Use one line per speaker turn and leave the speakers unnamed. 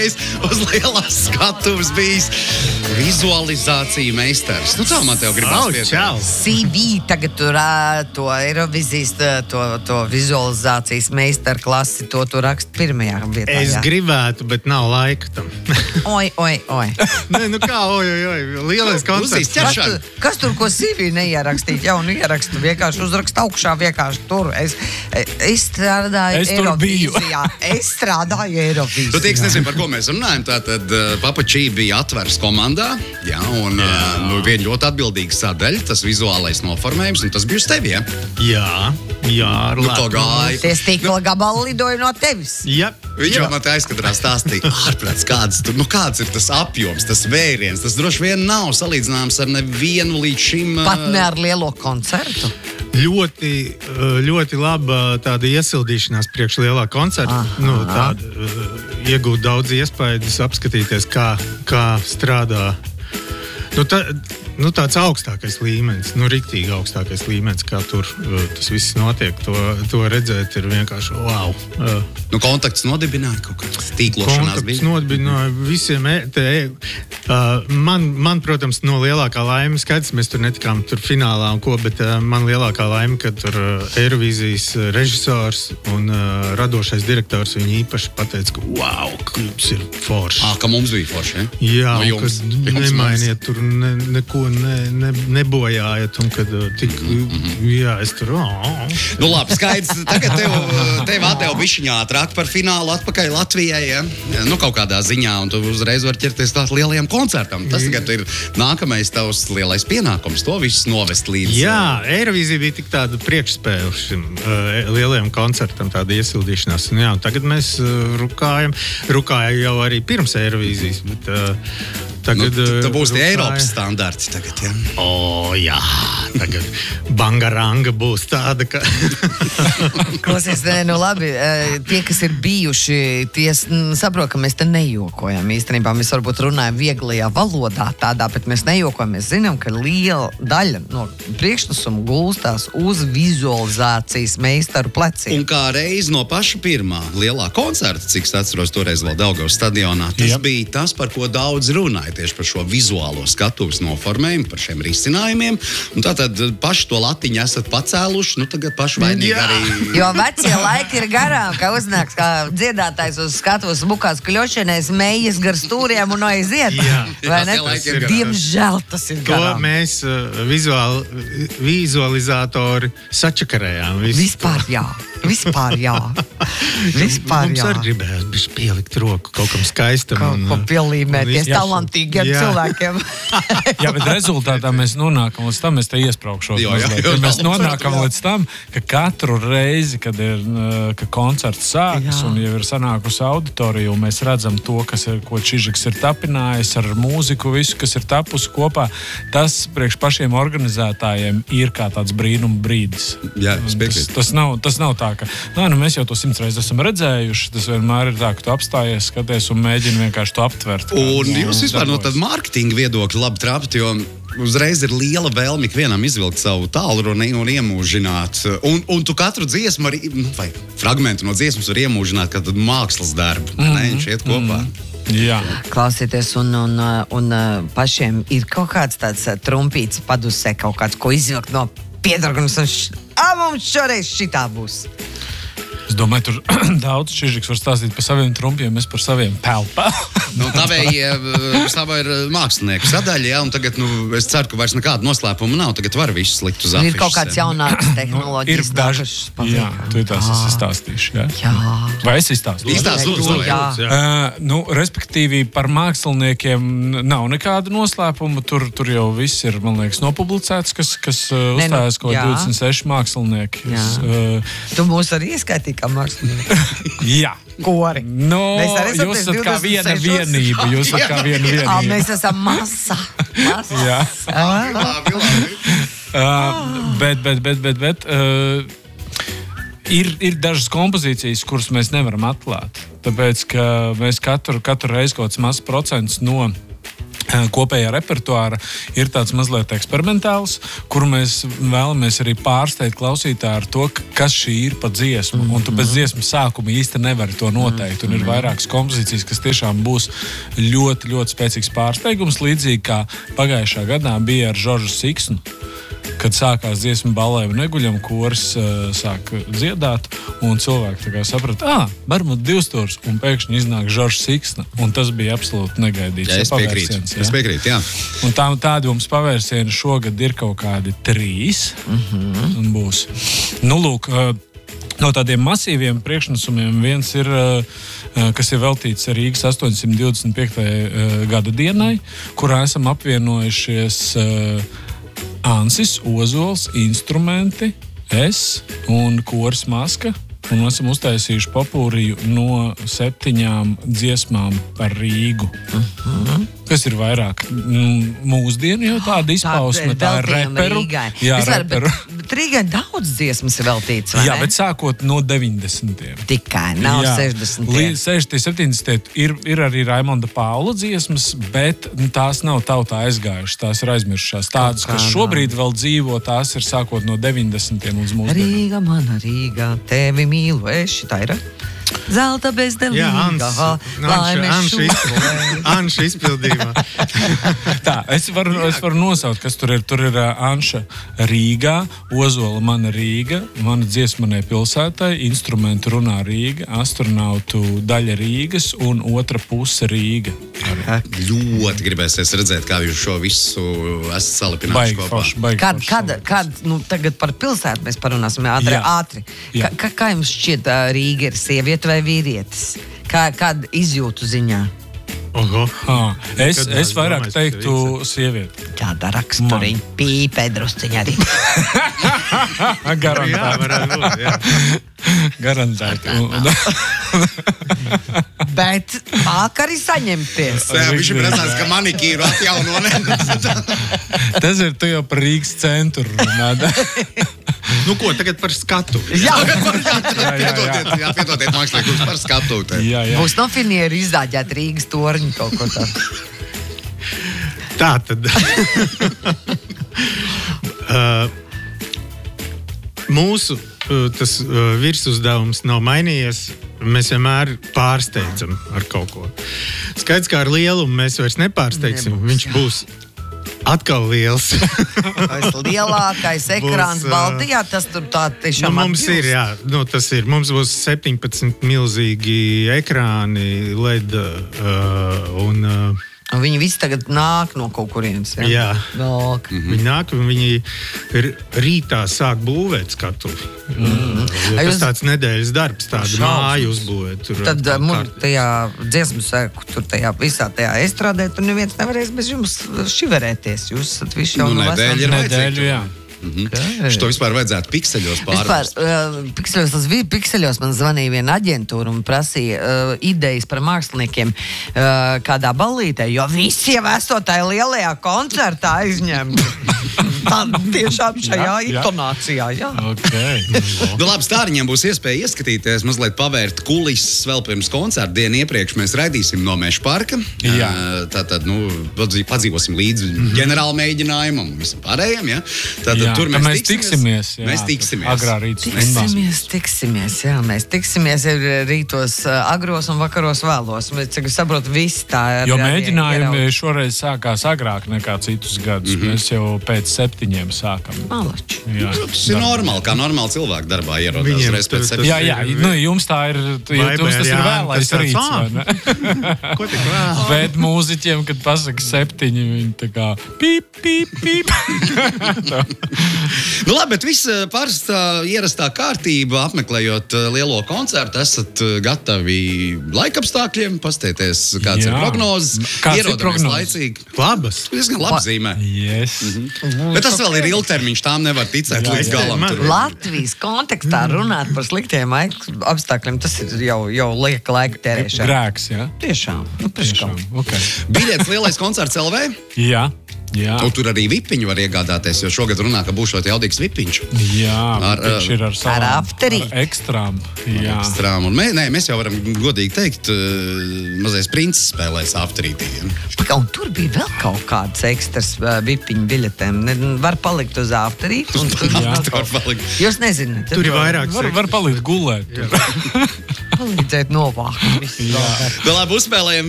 Uz lielās skatuves bijis vizualizācija meistars. Nu, tā man tev gribas pieteikt.
CV tagad tur to Eirovizijas, to vizualizācijas meistaru klasi, to tu rakst pirmajā vietā.
Es gribētu, bet nav laika tam.
Oi.
Nē, nu kā, oi. Lielais koncerts.
Kas tur, ko CV neierakstīt? Jaunu ierakstu, vienkārši uzrakst augšā, vienkārši tur. Es strādāju Eirovizijā. Es strādāju Eirovizijā.
Tu tieks nezinu, par ko mēs runājam. Tātad Papa Čī bija atveres komandā, un viena ļoti atbildīga sadaļa, tas vizuālais noformējums, un tas bija uz tevi, ja?
Jā, ar
to gāja.
Tie stīkla gabali lidoja no tevis.
Jā.
Viņš jau man tā aizkadrā stāstīja, ārprāts, kāds ir tas apjoms, tas vēriens, tas droši vien nav salīdzināms ar nevienu līdz šim...
Pat ne ar lielo koncertu?
Ļoti laba tāda iesildīšanās priekš lielā koncerta. Tāda iegūt daudz iespējas, apskatīties, kā strādā. Tāds augstākais līmenis, riktīgi augstākais līmenis, kā tur tas viss notiek, to redzēt ir vienkārši wow.
Kontakts nodibināja kaut kāds tīklošanās bija?
Kontakts nodibināja visiem. Man, protams, no lielākā laime, skaidrs, mēs tur netikām tur finālā un ko, bet man lielākā laime, ka tur Eirovīzijas režisors un radošais direktors viņi īpaši pateica, ka wow, ka jums ir forši.
Ka mums bija forši,
ja? Jā, ka nemainiet tur neko nebojājat, un kad tik, jā, es tur,
Nu labi, skaidrs, tagad tev atdeva bišķiņā ātrāk par finālu atpakaļ Latvijai, ja? Kaut kādā ziņā, un tu uzreiz var ķerties tās lielajām koncertam. Tas tagad ir nākamais tavs lielais pienākums, to visu novest līdz...
Jā, Eirovīzija bija tik tāda priekšspēle šim lielajam koncertam, tāda iesildīšanās. Un jā, tagad mēs rukājam jau arī pirms Eirovīzijas, bet... Tagad,
tā būs tie Eiropas standarti tagad, ja?
Jā, tagad bangaranga būs tāda, ka...
Klausies, labi, tie, kas ir bijuši, tie saprot, ka mēs te nejokojam. Īstenībā mēs varbūt runājam vieglajā valodā tādā, bet mēs nejokojam. Mēs zinām, ka liela daļa no priekšnesuma gulstās uz vizualizācijas meistaru pleciem.
Un kā reiz no paša pirmā lielā koncerta, cik es atceros toreiz vēl Daugavas stadionā, tas bija tas, par ko daudz runāja. Tieši par šo vizuālo skatuves noformējumu, par šiem risinājumiem. Un tātad paši to latiņu esat pacēluši, tagad paši vainīgi arī...
Jo vecie laiki ir garām, ka uznāks kā dziedātājs uz skatuves bukās kļošanais, mejas gar stūriem un aiziet. Vai ne? Diemžēl tas ir garām.
To mēs vizualizatori sačakarējām. Vispār jā.
Mums arī gribējās bišķi pielikt roku kaut kam skaistam.
Pielīmēties talantīgiem cilvēkiem.
Jā, bet rezultātā mēs nonākam līdz tam, mēs te iespraukšot. Mēs nonākam līdz tam, ka katru reizi, kad koncerts sākas un jau ir sanākusi auditorija, un mēs redzam to, ko Čižiks ir tapinājis ar mūziku, visu, kas ir tapusi kopā, tas priekš pašiem organizētājiem ir kā tāds brīnuma brīdis.
Jā,
tas nav tā, ka mēs jau to 100 reizes esam redzējuši. Tas vienmēr ir tā, ka tu apstājies, skaties un mēģini vienkārši to aptvert.
Un jūs vispār no tad mārketinga viedokļa labi trapat, jo uzreiz ir liela vēlme ikvienam izvilkt savu tālruni un iemūžināt. Un tu katru dziesmu vai fragmentu no dziesmas var iemūžināt kā tad mākslas darbu. Viņš iet kopā.
Jā.
Klausieties, un pašiem ir kaut kāds tāds trumpīts padusē, kaut kāds, ko izvilkt no piedargunas un mums šoreiz šitā būs.
Es domāju, tur daudz Čižiks var stāstīt par saviem trumpiem, es par saviem pelpā.
Tā ir mākslinieku sadaļa, un tagad, es ceru, ka vairs nekāda noslēpuma nav, tagad var visu slikt uz afišas.
Ir kaut kāds jaunāks tehnoloģijas.
Ir dažas. Jā, tu tās esi stāstījuši, jā? Vai es izstāstīju?
Izstāstīju.
Respektīvi, par māksliniekiem nav nekāda noslēpuma, tur jau viss ir, man liekas, nopublicēts, kas uzstājas ko 26 mākslinieki.
Tu mūs arī ieskaitīji kā mākslinieki?
Jā.
Kori.
Jūs esat kā viena vienība.
Mēs esam masa.
Jā. Bet ir dažas kompozīcijas, kuras mēs nevaram atklāt. Tāpēc, ka mēs katru reizi kaut kāds mazs procents no kopējā repertuāra ir tāds mazliet eksperimentāls, kuru mēs vēlamies arī pārsteigt klausītāju ar to, kas šī ir pa dziesmu. Un tu pēc dziesmas sākuma īsti nevari to noteikt. Un ir vairākas kompozīcijas, kas tiešām būs ļoti, ļoti spēcīgs pārsteigums, līdzīgi kā pagājušā gadā bija ar Žoržu Siksnu. Kad sākās dziesma Balē un Neguļam, koris sāk dziedāt, un cilvēki tā kā saprata, varbūt 2 stūrs, un pēkšņi iznāk Žoržs Siksna, un tas bija absolūti negaidīts.
Jā, es piekrītu, jā.
Un tādi mums pavērsieni šogad ir kaut kādi 3, un būs. Nu, lūk, no tādiem masīviem priekšnesumiem viens ir, kas ir veltīts Rīgas 825. gada dienai, kurā esam apvienojušies Ansis, Ozols, instrumenti, es un koris Maska. Un esam uztaisījuši popūriju no 7 dziesmām par Rīgu. Kas ir vairāk mūsdienu jau tāda izpausme, tā ir reperu. Jā, reperu.
Bet Rīgai daudz dziesmas ir veltīts, vai ne?
Jā, bet sākot no 90.
Tikai, nav 60.
Līdz 60. 70. ir arī Raimonda Paula dziesmas, bet tās nav tautā aizgājušas, tās ir aizmirsušās. Tādas, kas šobrīd vēl dzīvo, tās ir sākot no 90. līdz mūsdienām.
Rīga, mana Rīga, tevi mīlu, tā ir. Zelta bezdelīga,
Anša izpildījumā.
Tā, es varu nosaukt, kas tur ir. Tur ir Anša Rīgā, Ozola mana Rīga, mana dziesmanē pilsētai, instrumentu runā Rīga, astronautu daļa Rīgas un otra puse Rīga.
Ļoti gribēsies redzēt, kā jūs šo visu esat salipinājuši kopā.
Kad tagad par pilsētu mēs parunāsim ātri. Kā jums šķiet Rīga ir sieviete vai vīrietis? Kāda izjūtu ziņā?
Es vairāk teiktu sievieti.
Kāda raksturiņa pīpē drusciņa arī.
Garantēti.
Bet māk arī saņemties.
Viņš ir redzēts, ka manikīru atjauno.
Tas
ir tu jau par Rīgas centru runāt.
Nu ko, tagad par skatu.
Jā,
piedodiet māksliniekums par skatu.
Būs no finieri izdāģēt Rīgas torņu kaut ko tādu.
Tā tad. Mūsu tas virsuzdevums nav mainījies. Mēs vienmēr pārsteidzam ar kaut ko. Skaidrs, kā ar lielumu mēs vairs nepārsteigsim. Viņš būs atkal liels.
Lielākais ekrāns Baltijā, tas tur tā tiešām
mums ir, jā. Tas ir. Mums būs 17 milzīgi ekrāni LED un
viņi visi tagad nāk no kaut kurienes.
Jā. Viņi nāk un viņi rītā sāk būvēt skatu. Tas tāds nedēļas darbs, tādu māju uzbūvēt.
Tad tajā dziesmu sēku, tur tajā visā tajā estrādē, tur neviens nevarēs bez jums šiverēties. Jūs esat visi jau no
nedēļu, jā. Što vispār vajadzētu pikseļos pārvest?
Pikseļos man zvanīja viena aģentūra un prasīja idejas par māksliniekiem kādā ballītē, jo visi jau esotāji lielajā koncertā aizņemti. Tā tiešām šajā intonācijā, jā.
Labi, Stāriņiem būs iespēja ieskatīties, mazliet pavērt kulises vēl pirms koncerta dienu iepriekš. Mēs raidīsim no Meža parka. Tātad, padzīvosim līdzi ģenerāla mēģinājumam un visam pārējiem, jā. Tātad tur mēs tiksimies.
Mēs agrā
tiksimies, jā. Mēs tiksimies rītos agros un vakaros vēlos. Mēs saprotu, viss tā ir.
Jo mēģinājumi šoreiz sākās agrāk nekā citus gadus. Mēs jau pēc 7 sākam.
Malači.
Tas ir normāli, kā normāli cilvēki darbā ierodās reiz pēc 7.
Jā, jums tā ir, jums tas ir vēlais rīts, vai ne?
Ko tik vēl?
Bet mūziķiem, kad pasaka 7, viņi tā kā pīp, pīp, pīp.
Labi, bet viss parastā ierastā kārtība, apmeklējot lielo koncertu, esat gatavi laikapstākļiem, pastieties, kāds ir prognozes, ierodamies laicīgi.
Labas.
Diezgan labi zīmē.
Yes.
Bet tas vēl ir ilgtermiņš, tām nevar ticēt līdz galam.
Latvijas kontekstā runāt par sliktiem apstākļiem, tas ir jau lieka laika tērēšana.
Grēks, jā?
Tiešām.
Okay.
Biļetes lielais koncerts LV?
Jā.
Tur arī vipiņu var iegādāties, jo šogad runā, ka būs šot jaudīgs vipiņš.
Jā, viņš ir
ar afteri.
Ar ekstrām.
Ekstrām. Un mēs jau varam godīgi teikt, mazais princis spēlēs afterītī.
Un tur bija vēl kaut kāds ekstras vipiņu biļetēm. Var palikt uz afterīti. Jūs nezināt.
Tur ir vairāk.
Var palikt gulēt.
Palīdzēt novākt.
Vēl labi uzspēlējam